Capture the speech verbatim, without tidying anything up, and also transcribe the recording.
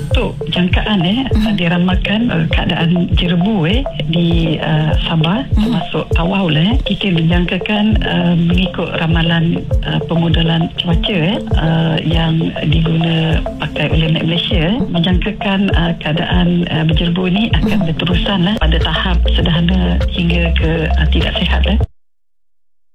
untuk jangkaan eh mm-hmm. diramalkan uh, keadaan jerebu eh di uh, Sabah mm-hmm. termasuk Tawau lah eh. Kita menjangkakan uh, mengikut ramalan uh, pemodelan cuaca eh uh, yang diguna pakai oleh Met Malaysia eh, menjangkakan uh, keadaan uh, berjerebu ini akan berterusan lah pada tahap sederhana hingga ke uh, tidak sihat eh.